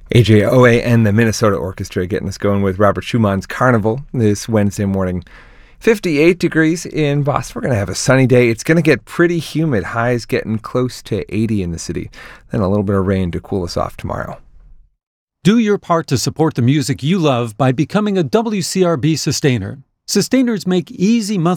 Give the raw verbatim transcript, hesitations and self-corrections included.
A J O A and the Minnesota Orchestra getting us going with Robert Schumann's Carnival this Wednesday morning. fifty-eight degrees in Boston. We're going to have a sunny day. It's going to get pretty humid. Highs getting close to eighty in the city. Then a little bit of rain to cool us off tomorrow. Do your part to support the music you love by becoming a W C R B sustainer. Sustainers make easy monthly